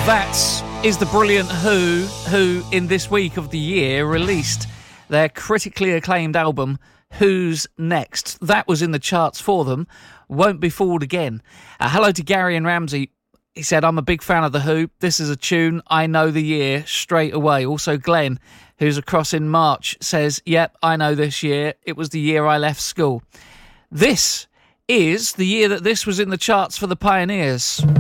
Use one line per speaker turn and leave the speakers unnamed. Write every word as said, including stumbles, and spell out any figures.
That is the brilliant Who, who in this week of the year released their critically acclaimed album, Who's Next. That was in the charts for them. Won't be fooled again. Uh, hello to Gary and Ramsey. He said, I'm a big fan of The Who. This is a tune. I know the year straight away. Also, Glenn, who's across in March, says, yep, I know this year. It was the year I left school. This is the year that this was in the charts for the Pioneers.